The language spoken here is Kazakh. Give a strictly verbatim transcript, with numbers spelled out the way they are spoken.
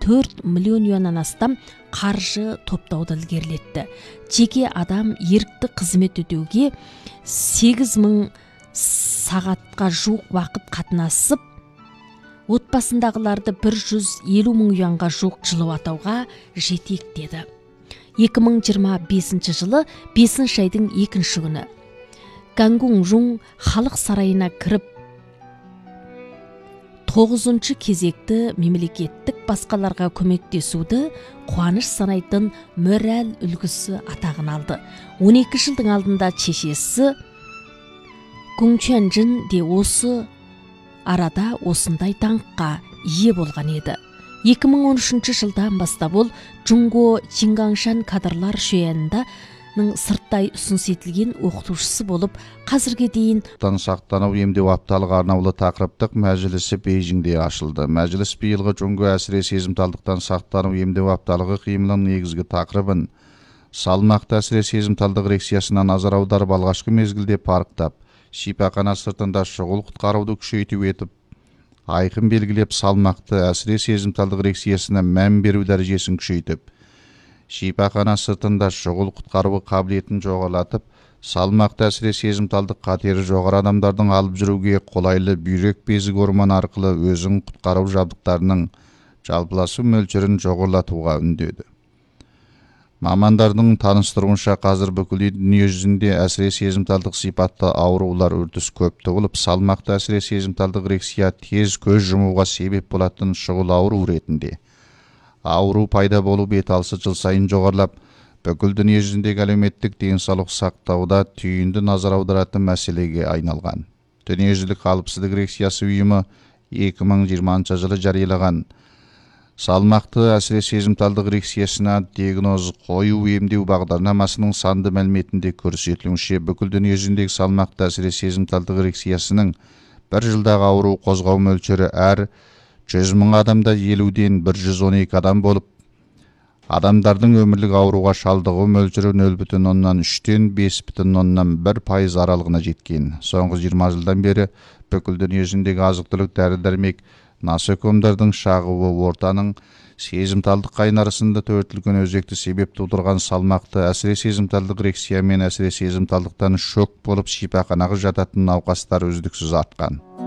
төрт миллион юаннан астам қаржы топтауды ілгерілетті. Жеке адам ерікті қызмет өтеуге сегіз мың сағатқа жуық уақыт қатынасып, отбасындағыларды бір жүз елу мың юанға жуық жылу атауға жетек деді. екі мың жиырма бесінші жылы бесінші айдың екінші күні Гангунжун халық сарайына кіріп, тоғызыншы кезекті мемлекеттік басқаларға көмектесуді қуаныш санайтын мораль үлгісі атағын алды. он екі жылдың алдында шешесі Гунчанжин де осы арада осындай даңққа ие болған еді. екі мың он үшінші жылдан бастап ол Джунго Чингаңшан кадрлар шуянында сырттай ұсыныс етілген оқытушысы болып, қазірге дейін сақтану емдеу апталығы арнаулы тақырыптық мәжілісі Бейжіңде ашылды. Мәжіліс биылғы Джунго әсіре сезімталдықтан сақтану емдеу апталығы қиымының негізгі тақырыбын салмақты әсіре сезімталдық рекциясына назар аударып, алғашқы мезгілде парықтап, шипахана сыртында шұғыл құтқаруды күшейту етіп, айқын белгілеп, салмақты әсіре сезімталдық рекциясына мән беру дәрежесін күшейтіп, шипахана сыртында шұғыл құтқаруы қабілетін жоғарылатып, салмақты әсіре сезімталдық қатері жоғары адамдардың алып жүруге қолайлы бүйрек безі гормон арқылы өзін құтқару жабдықтарының жалпыласу мөлшерін жоғарылатуға үндеді. Мамандардың таныстыруынша, қазір бүкіл дүние жүзінде әсіре сезімталдық сипатты аурулар үрдіс көп туылып, салмақты әсіре сезімталдық рекция тез көз жұмуға себеп болатын шұғыл ауру ретінде. Ауру пайда болу беталысы жыл сайын жоғарылап, бүкіл дүние жүзіндегі әлеуметтік денсаулық сақтауда түйінді назар аударатын мәселеге айналған. Дүниежүзілік қауіпсіздік рекциясы ұйымы екі мың жиырмасыншы жылы жариялаған салмақты әсіре сезімталдық рекциясына диагноз қою емдеу бағдарламасының санды мәліметінде көрсетілуінше, бүкіл дүние жүзіндегі салмақты әсіре сезімталдық рекциясының бір жылдағы ауру қозғау мөлшері әр жүз мың адамда елуден бір жүз он екі адам болып, адамдардың өмірлік ауруға шалдығу мөлшері нөл бүтін оннан үштен бес бүтін оннан бір пайыз аралығына жеткен. Соңғы жиырма жылдан бері бүкіл дүние жүзіндегі азық-түлік дәрі-дәрмек насекомдардың шағуы ортаның сезімталдық қайнарысында төрт үлкен өзекті себеп тудырған салмақты әсіре сезімталдық рекция мен әсіре сезімталдықтан шок болып шипаханаға жататын науқастар үздіксіз артқан.